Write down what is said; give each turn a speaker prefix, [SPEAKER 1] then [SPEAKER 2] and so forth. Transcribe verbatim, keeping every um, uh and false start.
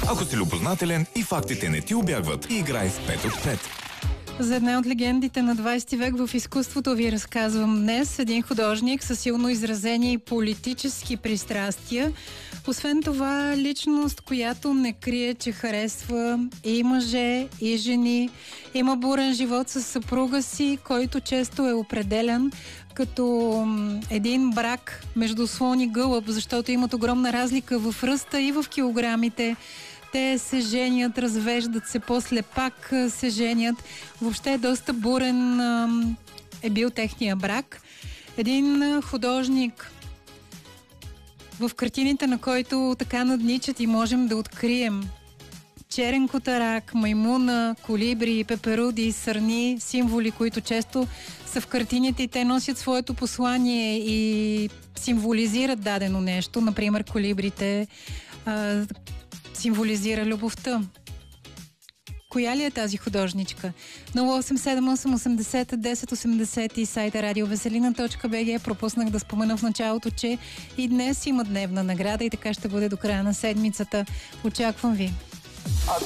[SPEAKER 1] Ако си любознателен и фактите не ти убягват, играй с пет от пет.
[SPEAKER 2] За една от легендите на двайсети век в изкуството ви разказвам днес. Един художник със силно изразени политически пристрастия. Освен това, личност, която не крие, че харесва и мъже, и жени. Има бурен живот с съпруга си, който често е определен като един брак между слон и гълъб, защото имат огромна разлика в ръста и в килограмите. Те се женят, развеждат се, после пак се женят. Въобще доста бурен е бил техния брак. Един художник, в картините на който така надничат и можем да открием черен котарак, маймуна, колибри, пеперуди, сърни, символи, които често са в картините и те носят своето послание и символизират дадено нещо. Например, колибрите а, символизира любовта. Коя ли е тази художничка? нула осем седем осем осемдесет десет осемдесет и сайта радиовеселина точка би джи. Пропуснах да спомена в началото, че и днес има дневна награда и така ще бъде до края на седмицата. Очаквам ви.